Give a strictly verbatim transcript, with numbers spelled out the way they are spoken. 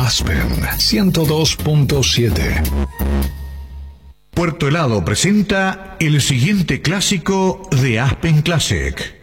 Aspen ciento dos punto siete. Puerto Helado presenta el siguiente clásico de Aspen Classic.